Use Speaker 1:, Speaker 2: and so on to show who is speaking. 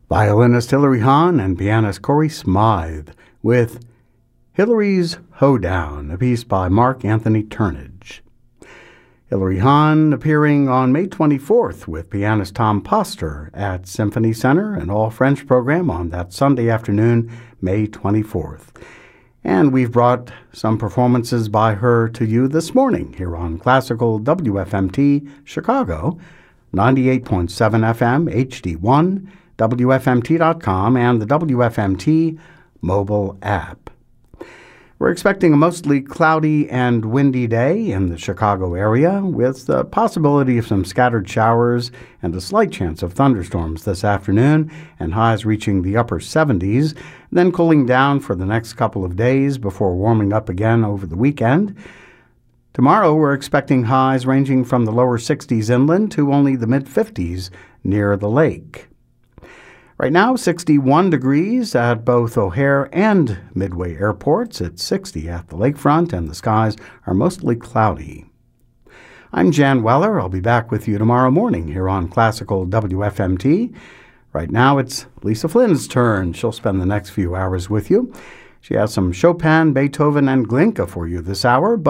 Speaker 1: Violinist Hilary Hahn and pianist Corey Smythe with Hilary's Hoedown, a piece by Mark Anthony Turnage. Hilary Hahn appearing on May 24th with pianist Tom Poster at Symphony Center, an all-French program on that Sunday afternoon, May 24th. And we've brought some performances by her to you this morning here on Classical WFMT Chicago, 98.7 FM, HD1, WFMT.com, and the WFMT mobile app. We're expecting a mostly cloudy and windy day in the Chicago area, with the possibility of some scattered showers and a slight chance of thunderstorms this afternoon, and highs reaching the upper 70s, then cooling down for the next couple of days before warming up again over the weekend. Tomorrow, we're expecting highs ranging from the lower 60s inland to only the mid-50s near the lake. Right now, 61 degrees at both O'Hare and Midway airports. It's 60 at the lakefront, and the skies are mostly cloudy. I'm Jan Weller. I'll be back with you tomorrow morning here on Classical WFMT. Right now, it's Lisa Flynn's turn. She'll spend the next few hours with you. She has some Chopin, Beethoven, and Glinka for you this hour,